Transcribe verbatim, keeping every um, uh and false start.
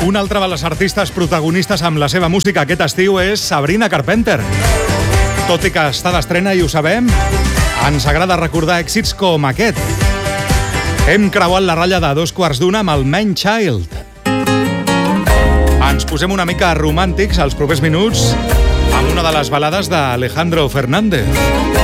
Una altra de les artistes protagonistes amb la seva música aquest estiu és Sabrina Carpenter. Tot i que està d'estrena i ho sabem, ens agrada recordar èxits com aquest. Hem creuat la ratlla de dos quarts d'una amb el Man Child. Ens posem una mica romàntics als propers minuts amb una de les balades d'Alejandro Fernández.